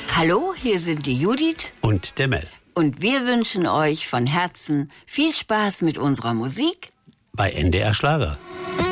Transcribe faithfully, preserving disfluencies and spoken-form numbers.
Hallo, hier sind die Judith und der Mel. Und wir wünschen euch von Herzen viel Spaß mit unserer Musik bei N D R Schlager.